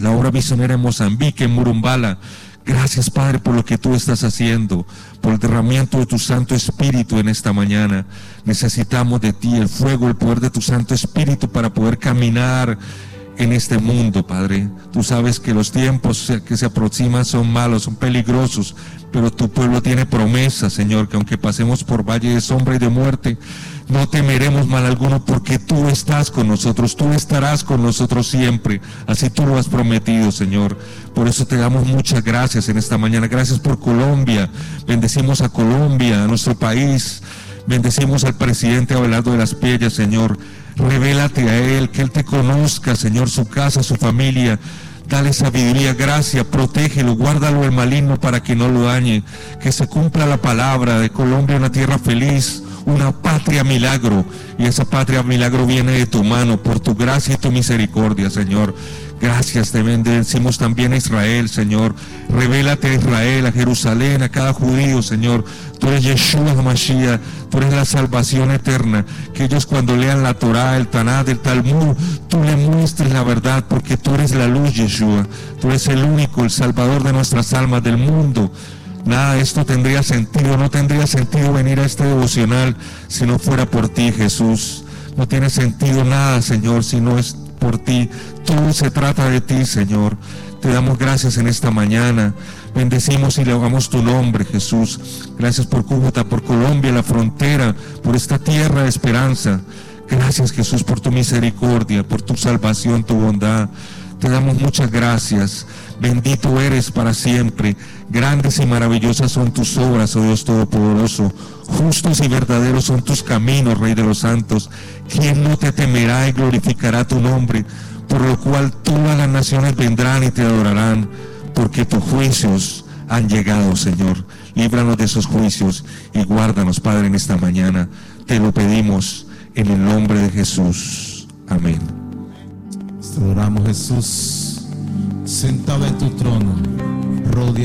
la obra misionera en Mozambique, en Murumbala. Gracias, Padre, por lo que tú estás haciendo, por el derramamiento de tu Santo Espíritu en esta mañana. Necesitamos de ti el fuego, el poder de tu Santo Espíritu para poder caminar en este mundo, Padre. Tú sabes que los tiempos que se aproximan son malos, son peligrosos, pero tu pueblo tiene promesa, Señor, que aunque pasemos por valle de sombra y de muerte, no temeremos mal alguno, porque tú estás con nosotros, tú estarás con nosotros siempre, así tú lo has prometido, Señor. Por eso te damos muchas gracias en esta mañana. Gracias por Colombia, bendecimos a Colombia, a nuestro país, bendecimos al presidente Abelardo de las Piellas, Señor. Revélate a él, que él te conozca, Señor, su casa, su familia. Dale sabiduría, gracia, protégelo, guárdalo del maligno para que no lo dañe. Que se cumpla la palabra de Colombia, una tierra feliz, una patria milagro. Y esa patria milagro viene de tu mano, por tu gracia y tu misericordia, Señor. Gracias, te bendecimos también a Israel, Señor. Revélate a Israel, a Jerusalén, a cada judío, Señor. Tú eres Yeshua HaMashiach, tú eres la salvación eterna. Que ellos cuando lean la Torá, el Tanaj, el Talmud, tú le muestres la verdad, porque tú eres la luz, Yeshua. Tú eres el único, el salvador de nuestras almas, del mundo. Nada de esto tendría sentido, no tendría sentido venir a este devocional si no fuera por ti, Jesús. No tiene sentido nada, Señor, si no es por ti. Todo se trata de ti, Señor. Te damos gracias en esta mañana. Bendecimos y elevamos tu nombre, Jesús. Gracias por Cúcuta, por Colombia, la frontera, por esta tierra de esperanza. Gracias, Jesús, por tu misericordia, por tu salvación, tu bondad. Te damos muchas gracias. Bendito eres para siempre. Grandes y maravillosas son tus obras, oh Dios Todopoderoso. Justos y verdaderos son tus caminos, Rey de los santos. ¿Quién no te temerá y glorificará tu nombre? Por lo cual todas las naciones vendrán y te adorarán, porque tus juicios han llegado, Señor. Líbranos de esos juicios y guárdanos, Padre, en esta mañana. Te lo pedimos en el nombre de Jesús. Amén. Te adoramos, Jesús, sentado en tu trono, rodeado